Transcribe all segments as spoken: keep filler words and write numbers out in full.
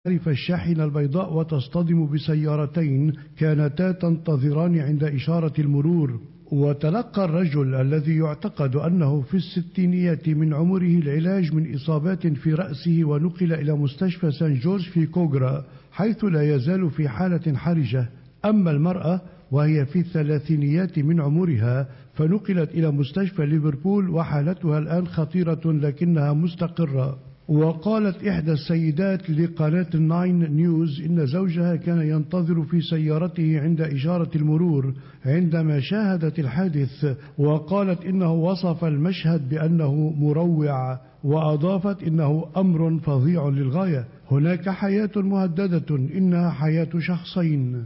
تعرف الشاحنة البيضاء وتصطدم بسيارتين كانتا تنتظران عند إشارة المرور. وتلقى الرجل الذي يعتقد أنه في الستينيات من عمره العلاج من إصابات في رأسه، ونقل إلى مستشفى سان جورج في كوغرا حيث لا يزال في حالة حرجة. أما المرأة وهي في الثلاثينيات من عمرها فنقلت إلى مستشفى ليفربول وحالتها الآن خطيرة لكنها مستقرة. وقالت إحدى السيدات لقناة الناين نيوز إن زوجها كان ينتظر في سيارته عند إشارة المرور عندما شاهدت الحادث، وقالت إنه وصف المشهد بأنه مروع، وأضافت إنه أمر فظيع للغاية، هناك حياة مهددة، إنها حياة شخصين.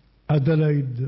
أدلايد.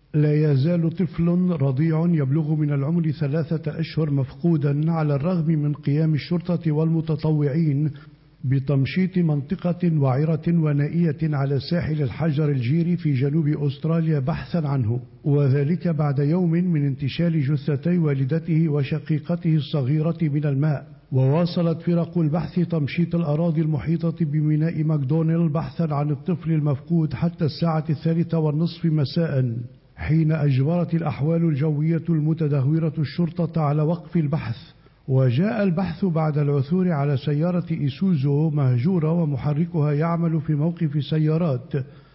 لا يزال طفل رضيع يبلغ من العمر ثلاثة أشهر مفقودا على الرغم من قيام الشرطة والمتطوعين بتمشيط منطقة وعرة ونائية على ساحل الحجر الجيري في جنوب أستراليا بحثا عنه، وذلك بعد يوم من انتشال جثتي والدته وشقيقته الصغيرة من الماء. وواصلت فرق البحث تمشيط الأراضي المحيطة بميناء ماكدونيل بحثا عن الطفل المفقود حتى الساعة الثالثة والنصف مساء، حين أجبرت الأحوال الجوية المتدهورة الشرطة على وقف البحث. وجاء البحث بعد العثور على سيارة إيسوزو مهجورة ومحركها يعمل في موقف سيارات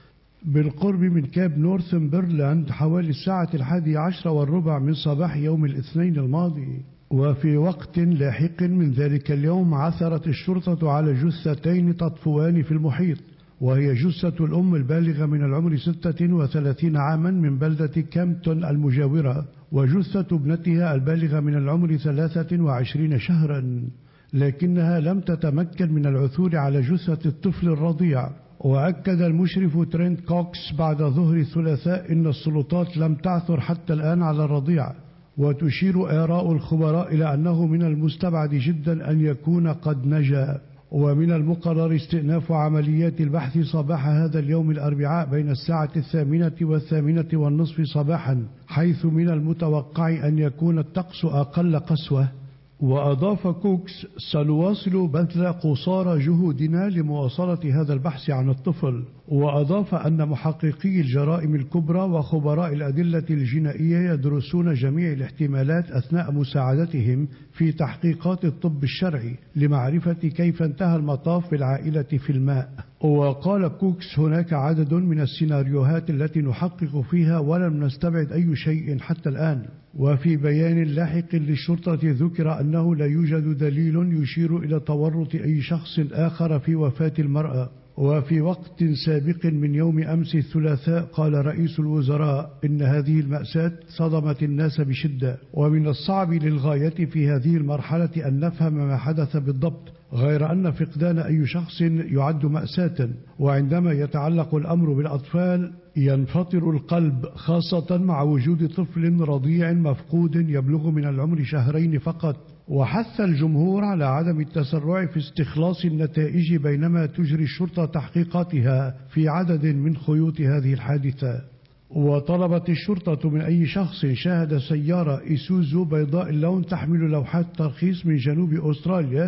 بالقرب من كاب نورثمبرلاند حوالي الساعة الحادية عشر والربع من صباح يوم الاثنين الماضي. وفي وقت لاحق من ذلك اليوم عثرت الشرطة على جثتين تطفوان في المحيط، وهي جثة الأم البالغة من العمر ستة وثلاثين عاما من بلدة كامبتون المجاورة، وجثة ابنتها البالغة من العمر ثلاثة وعشرين شهرا، لكنها لم تتمكن من العثور على جثة الطفل الرضيع. وأكد المشرف ترينت كوكس بعد ظهر الثلاثاء إن السلطات لم تعثر حتى الآن على الرضيع، وتشير آراء الخبراء إلى أنه من المستبعد جدا أن يكون قد نجا. ومن المقرر استئناف عمليات البحث صباح هذا اليوم الأربعاء بين الساعة الثامنة والثامنة والنصف صباحا، حيث من المتوقع أن يكون الطقس أقل قسوة. وأضاف كوكس: سنواصل بذل قصارى جهودنا لمواصلة هذا البحث عن الطفل. وأضاف أن محققي الجرائم الكبرى وخبراء الأدلة الجنائية يدرسون جميع الاحتمالات أثناء مساعدتهم في تحقيقات الطب الشرعي لمعرفة كيف انتهى المطاف بالعائلة في الماء. وقال كوكس: هناك عدد من السيناريوهات التي نحقق فيها ولم نستبعد أي شيء حتى الآن. وفي بيان لاحق للشرطة ذكر أنه لا يوجد دليل يشير إلى تورط أي شخص آخر في وفاة المرأة. وفي وقت سابق من يوم أمس الثلاثاء قال رئيس الوزراء إن هذه المأساة صدمت الناس بشدة، ومن الصعب للغاية في هذه المرحلة أن نفهم ما حدث بالضبط، غير أن فقدان أي شخص يعد مأساة، وعندما يتعلق الأمر بالأطفال ينفطر القلب، خاصة مع وجود طفل رضيع مفقود يبلغ من العمر شهرين فقط. وحث الجمهور على عدم التسرع في استخلاص النتائج بينما تجري الشرطة تحقيقاتها في عدد من خيوط هذه الحادثة. وطلبت الشرطة من أي شخص شاهد سيارة إيسوزو بيضاء اللون تحمل لوحات ترخيص من جنوب أستراليا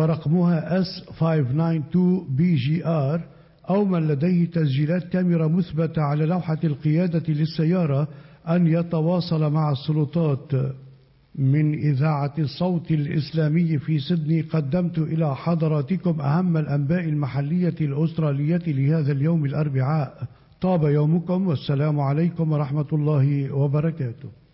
ورقمها إس خمسة تسعة اثنين بي جي آر أو من لديه تسجيلات كاميرا مثبتة على لوحة القيادة للسيارة أن يتواصل مع السلطات. من إذاعة الصوت الإسلامي في سيدني قدمت إلى حضراتكم أهم الأنباء المحلية الأسترالية لهذا اليوم الأربعاء. طاب يومكم والسلام عليكم ورحمة الله وبركاته.